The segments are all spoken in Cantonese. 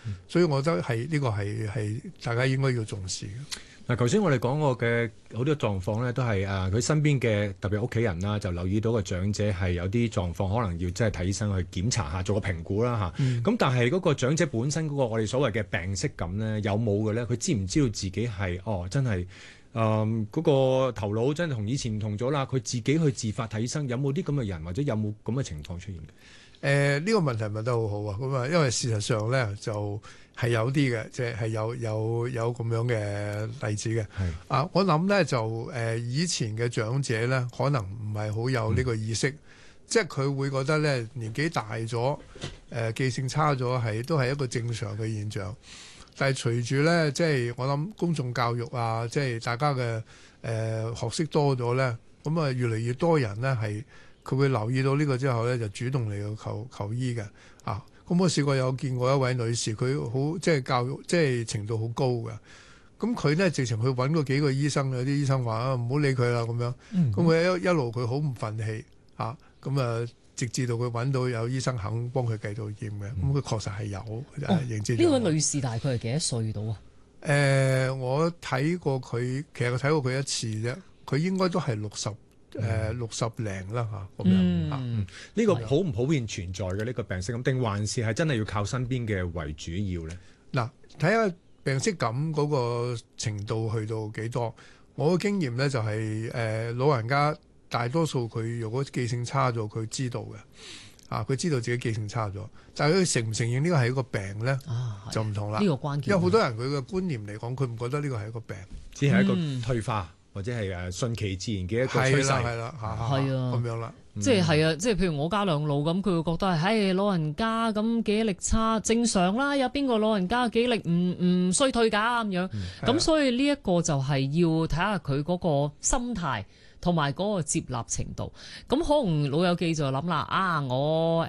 所以我覺得呢個係大家應該要重視嘅。 嗱，頭先我哋講過嘅好多狀況咧，都係佢身邊嘅特別屋企人啦，就留意到個長者係有啲狀況，可能要即係睇醫生去檢查下，做個評估啦嚇。咁但係嗰個長者本身嗰個我哋所謂嘅病識感咧，有冇嘅咧？佢知唔知道自己係真係嗰個頭腦真係同以前唔同咗啦？佢自己去自發睇醫生，有冇啲咁嘅人，或者有冇咁嘅情況出現嘅？ 呢個問題問得好好啊！咁啊，因為事實上咧就係有啲嘅，即係有咁樣嘅例子嘅。啊，我諗咧就以前嘅長者咧，可能唔係好有呢個意識，即係佢會覺得咧年紀大咗，記性差咗都係一個正常嘅現象。但係隨住咧，即係我諗公眾教育啊，即係大家嘅學識多咗咧，咁啊越嚟越多人咧係。佢會留意到呢個之後咧，就主動嚟到求醫嘅。啊，咁我試過有見過一位女士，佢好即係教育即係程度好高嘅。咁佢咧直情去揾過幾個醫生，有啲醫生話唔好理佢啦咁樣。咁佢一路佢好唔憤氣啊，咁啊直至到佢揾到有醫生肯幫佢繼續驗嘅。咁佢確實係有認知。 呢位女士大概係幾多歲到啊？ 我睇過佢，其實我睇過佢一次啫。佢應該都係60零啦嚇，咁樣呢個普唔普遍存在嘅呢個病識感，定還是係真係要靠身邊嘅為主要咧？ 嗱，睇下病識感嗰個程度去到幾多？我嘅經驗咧就係老人家大多數佢如果記性差咗，佢知道嘅佢知道自己記性差咗，但係佢承唔承認呢個係一個病咧，就唔同啦。 呢個關鍵， 因為好多人佢嘅觀念嚟講，佢唔覺得呢個係一個病， 只係一個退化。或者係順其自然嘅一個趨勢， 係啦，咁樣啦， 即係即係譬如我家兩老咁，佢會覺得係，老人家咁記憶力差，正常啦。有邊個老人家記憶力唔衰退㗎咁樣？咁所以呢一個就係要睇下佢嗰個心態。同埋嗰個接納程度，咁可能老友記就諗啦，我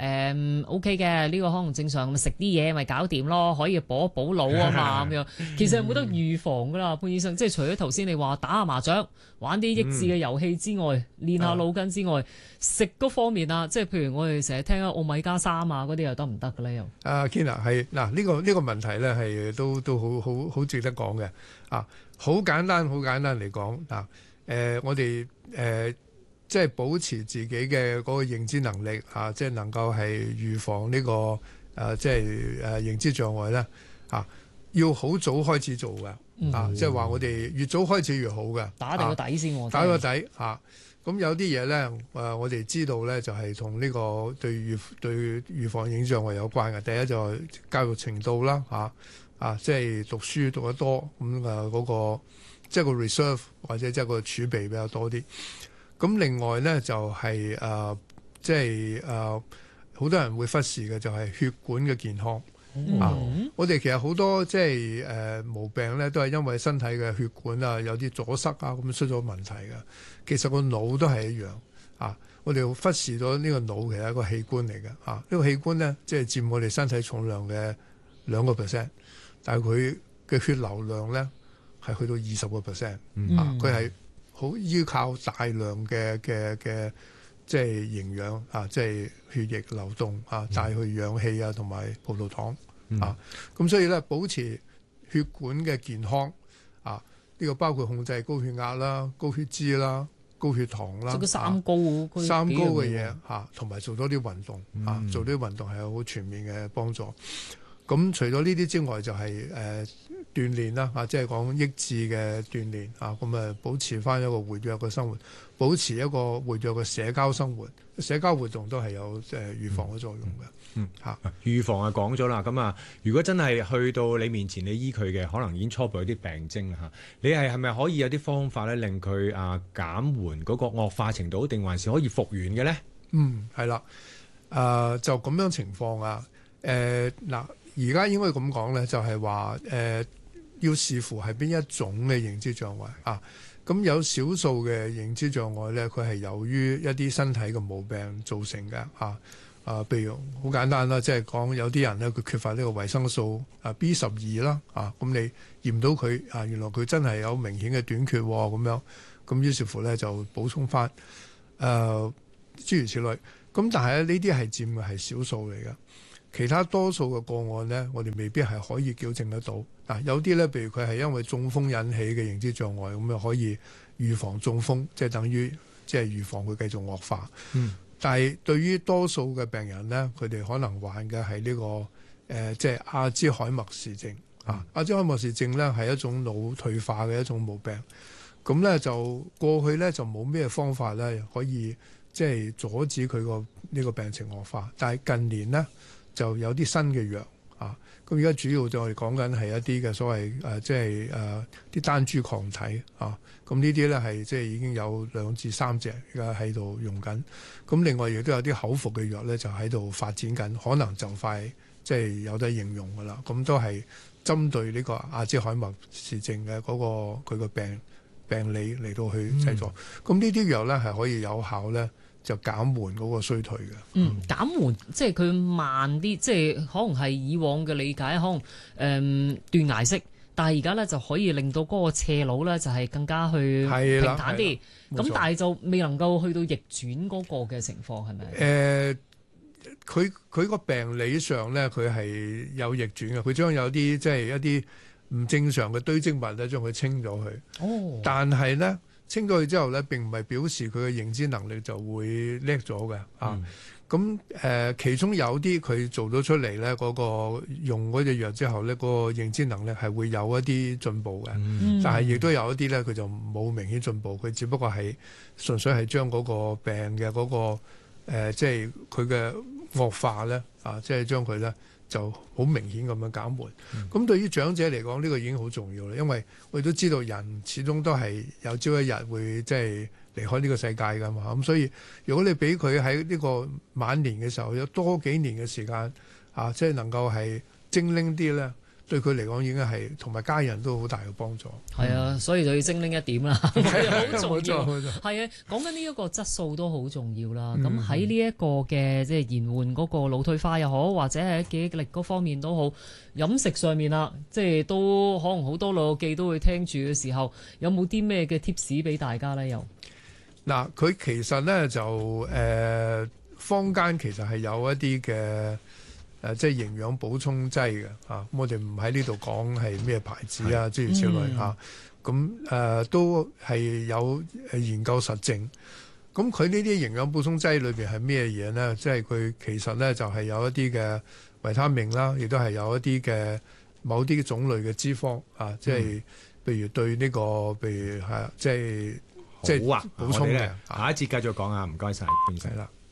OK 嘅，呢個可能正常，咪食啲嘢咪搞掂咯，可以補一補腦啊嘛咁樣。其實有冇得預防噶啦，潘醫生？即係除咗頭先你話打下麻雀、玩啲益智嘅遊戲之外，練下腦筋之外，食嗰方面啊，即係譬如我哋成日聽奧米加3啊嗰啲又得唔得嘅咧？又 Kina 係嗱呢個問題咧係都好值得講嘅啊！好簡單嚟講嗱。我哋即係保持自己嘅嗰個認知能力即係能夠係預防呢個即係認知障礙咧要好早開始做嘅即係話我哋越早開始越好嘅， 打定個底先， 打個底咁有啲嘢咧我哋知道咧就係同呢個對預防認知障礙有關嘅。第一就係教育程度啦即係讀書讀得多咁嗰個。即係個 reserve 或者即係個儲備比較多啲。咁另外咧就係即係好多人會忽視嘅就係血管嘅健康。我哋其實好多即係毛病咧都係因為身體嘅血管有啲阻塞咁出咗問題嘅。其實個腦都係一樣我哋忽視咗呢個腦其實係一個器官嚟嘅呢個器官咧即係佔我哋身體重量嘅2%，但係佢嘅血流量咧係去到20%，佢係好依靠大量嘅即係營養即係血液流動帶去氧氣同埋葡萄糖咁所以咧保持血管嘅健康呢個包括控制高血壓啦、高血脂啦、高血糖啦， 即係三高嘅嘢同埋做多啲運動做啲運動係有好全面嘅幫助。咁除咗呢啲之外，就係鍛鍊啦即係講益智嘅鍛鍊咁保持翻一個活躍嘅生活，保持一個活躍嘅社交生活，社交活動都係有預防嘅作用嘅。 預防講咗啦，咁如果真係去到你面前，你醫佢嘅，可能已經初步有啲病徵啦你係咪可以有啲方法咧，令佢減緩嗰個惡化程度，定還是可以復原嘅咧？ 係啦，就咁樣情況嗱。而家應該咁講咧，就係話要視乎係邊一種嘅認知障礙咁有少數嘅認知障礙咧，佢係由於一啲身體嘅毛病造成嘅譬如好簡單啦，即係講有啲人咧佢缺乏呢個維生素B12啦咁你驗到佢原來佢真係有明顯嘅短缺咁樣，咁於是乎咧就補充翻諸如此類。咁但係呢啲係佔嘅係少數嚟嘅。 其他多數嘅個案呢，我哋未必係可以矯正得到。嗱，有啲呢，譬如佢係因為中風引起嘅認知障礙，咁就可以預防中風，即係等於即係預防佢繼續惡化。但係對於多數嘅病人呢，佢哋可能患嘅係呢個即係阿茲海默氏症。阿茲海默氏症呢係一種腦退化嘅一種毛病。咁呢就過去呢就冇咩方法呢可以即係阻止佢個呢個病情惡化。但係近年呢就有啲新嘅藥啊。咁而家主要就我哋講緊係一啲嘅所謂即係啲單株抗體啊。咁呢啲呢係即係已經有2至3隻而家喺度用緊。咁另外亦都有啲口服嘅藥呢，就喺度發展緊，可能就快即係有得應用㗎啦。咁都係針對呢個阿茲海默氏症嘅嗰個佢個病理嚟到去製作。咁呢啲藥呢係可以有效呢，就減緩嗰個衰退嘅。 減緩即係佢慢啲，即係可能係以往嘅理解，可能斷崖式，但係而家呢就可以令到嗰個斜路呢就係更加去平坦啲。咁但係就未能夠去到逆轉嗰個嘅情況係咪？ 佢個病理上呢，佢係有逆轉嘅。佢將有啲即係一啲唔正常嘅堆積物咧，將佢清咗佢。但係呢，清咗佢之後呢，並唔係表示佢嘅認知能力就會叻咗嘅。咁其中有啲佢做咗出嚟呢，嗰個用嗰隻藥之後呢，嗰個認知能力係會有一啲進步嘅。但係亦都有一啲呢，佢就冇明顯進步，佢只不過係純粹係將嗰個病嘅嗰個即係佢嘅惡化咧，即係將佢咧就好明顯咁樣減緩。咁對於長者嚟講，呢個已經好重要啦，因為我哋都知道人始終都係有朝一日會即係離開呢個世界㗎嘛。咁所以如果你俾佢喺呢個晚年嘅時候有多幾年嘅時間，即係能夠係精靈啲咧，對佢嚟講已經係同埋家人都好大嘅幫助。 係啊，所以就要精靈一點啦，好重要。 冇錯。 係啊，講緊呢一個質素都好重要啦。咁喺呢一個嘅即係延緩嗰個腦退化又好，或者係記憶力嗰方面都好，飲食上面啦，即係都可能好多老友記都會聽住嘅時候，有冇啲咩嘅 tips 俾大家咧？又嗱，佢其實咧就坊間其實係有一啲嘅。即係營養補充劑嘅咁我哋唔喺呢度講係咩牌子啊，諸如此類咁都係有研究實證。咁佢呢啲營養補充劑裏邊係咩嘢呢？即係佢其實呢就係有一啲嘅維他命啦，亦都係有一啲嘅某啲種類嘅脂肪即係譬如對呢個譬如即係補充嘅。 下一節繼續講啊，唔該晒，邊世啦。